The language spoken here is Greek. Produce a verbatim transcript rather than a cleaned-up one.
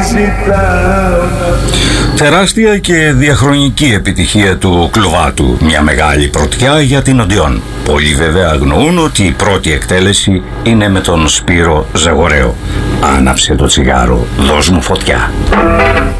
Τεράστια και διαχρονική επιτυχία του Κλουβάτου, μια μεγάλη πρωτιά για την Οντιόν. Πολλοί βέβαια αγνοούν ότι η πρώτη εκτέλεση είναι με τον Σπύρο Ζαγοραίο. Άναψε το τσιγάρο, δώσ' μου φωτιά.